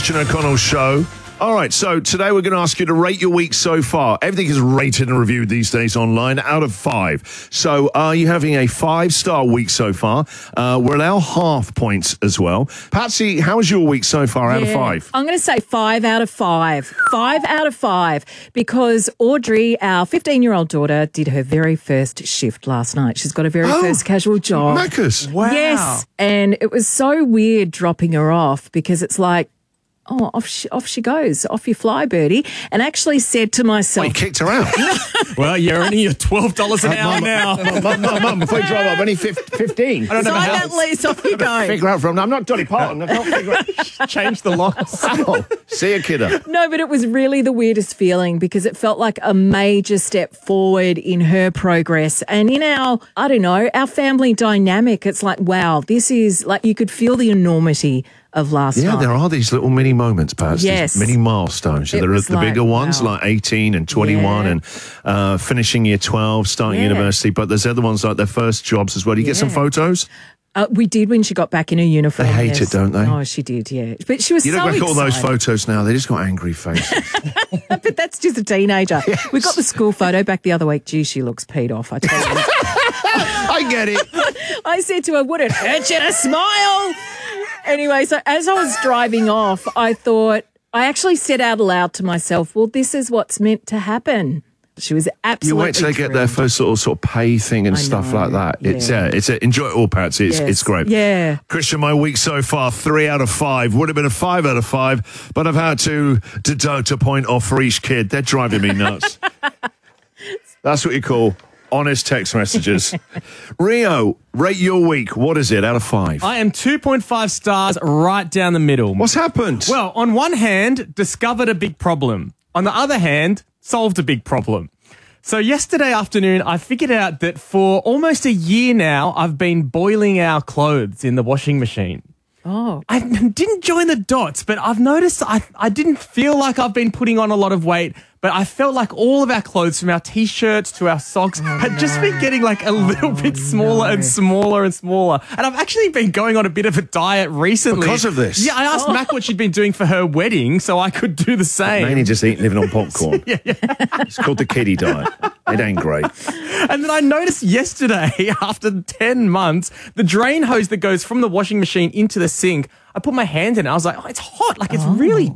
Rich and O'Connell show. All right, so today we're going to ask you to rate your week so far. Everything is rated and reviewed these days online out of 5. So are you having a 5-star week so far? We'll allow half points as well. Patsy, how was your week so far out of 5? I'm going to say 5 out of 5. 5 out of 5 because Audrey, our 15-year-old daughter, did her very first shift last night. She's got her very first casual job. Macca's. Wow. Yes, and it was so weird dropping her off because it's like, oh, off she goes. Off you fly, birdie. And actually said to myself... You kicked her out. Well, you're earning your $12 an hour now. Mum, before you drive up, only 15. I don't know Sign how that lease, off you go. Figure out from... I'm not Dolly Parton. I can't figure out... change the locks. Ow. See you, kiddo. No, but it was really the weirdest feeling because it felt like a major step forward in her progress and in our, I don't know, our family dynamic. It's like, wow, this is like you could feel the enormity of last Yeah, night. there are these little mini moments, Pats. Yes. These mini milestones. It There are was the like, bigger ones, wow. like 18 and 21 and finishing year 12, starting Yeah. university. But there's other ones like their first jobs as well. You get some photos? We did when she got back in her uniform. They hate it, don't they? Oh, she did, yeah. But she was You so look back at all those excited. photos now, they just got angry faces. But that's just a teenager. Yes. We got the school photo back the other week. Gee, she looks peed off, I tell you. I get it. I said to her, would it hurt you to smile? Anyway, so as I was driving off, I thought, I actually said out loud to myself, well, this is what's meant to happen. She was You absolutely wait till they get their thrilled. first sort of pay thing and I stuff know, like that. yeah. It's enjoy it all, Patsy. It's Yes. great. Yeah. Christian, my week so far, 3 out of 5. Would have been a 5 out of 5, but I've had to deduct a point off for each kid. They're driving me nuts. That's what you call honest text messages. Rio, rate your week. What is it out of 5? I am 2.5 stars right down the middle. What's happened? Well, on one hand, discovered a big problem. On the other hand, solved a big problem. So yesterday afternoon, I figured out that for almost a year now, I've been boiling our clothes in the washing machine. Oh. I didn't join the dots, but I've noticed I didn't feel like I've been putting on a lot of weight, but I felt like all of our clothes, from our T-shirts to our socks, had just been getting like a little bit smaller and smaller and smaller. And I've actually been going on a bit of a diet recently. Because of this? Yeah, I asked Mac what she'd been doing for her wedding so I could do the same. Mainly just living on popcorn. It's called the kiddie diet. It ain't great. And then I noticed yesterday, after 10 months, the drain hose that goes from the washing machine into the sink, I put my hand in it. I was like, oh, it's hot. Like, it's really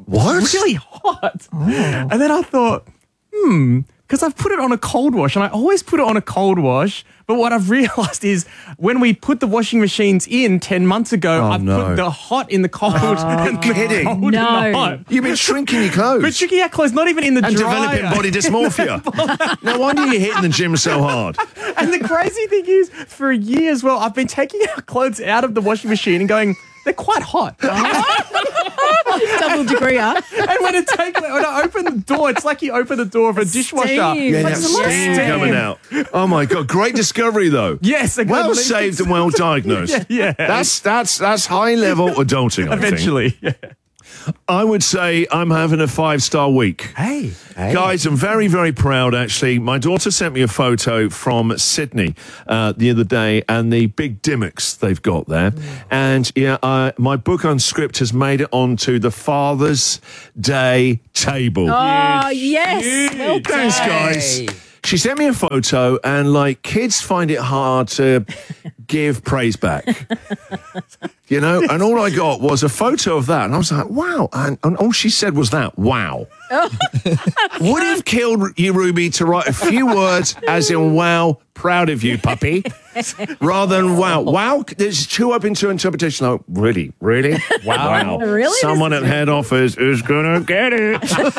hot. And then I thought, because I've put it on a cold wash, and I always put it on a cold wash. But what I've realised is when we put the washing machines in 10 months ago, I've put the hot in the cold and the kidding. cold in the hot. You've been shrinking your clothes. But shrinking our clothes, not even in the and dryer. developing body dysmorphia. No wonder you're hitting the gym so hard. And the crazy thing is, for a year as well, I've been taking our clothes out of the washing machine and going, they're quite hot. Double degree, huh? And when I open the door, it's like you open the door of a dishwasher. Steam. Yeah, Like, that there's a lot of steam steam. coming out. Oh my God, great discovery though. Yes, Well saved and well diagnosed. Yeah. That's high level adulting, I think. Eventually. Yeah. I would say I'm having a 5-star week. Hey. Guys, I'm very, very proud, actually. My daughter sent me a photo from Sydney the other day and the big dimmocks they've got there. And, my book on script has made it onto the Father's Day table. Oh, yes. Well done. Thanks, guys. She sent me a photo, and, kids find it hard to give praise back. And all I got was a photo of that, and I was like, wow. And all she said was that, wow. Would have killed you, Ruby, to write a few words as in, wow, proud of you, puppy, rather than wow. Wow, there's too open to interpretation. Like, really? Wow. Really? Someone at head office is going to get it.